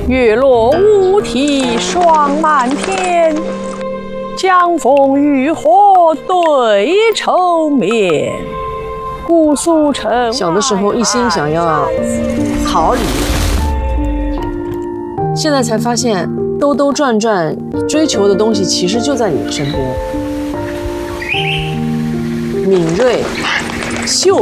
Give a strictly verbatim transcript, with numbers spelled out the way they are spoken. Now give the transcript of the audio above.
月落乌啼霜满天，江枫渔火对愁眠。姑苏城小的时候一心想要逃离，现在才发现兜兜转转追求的东西其实就在你的身边。敏锐、嗅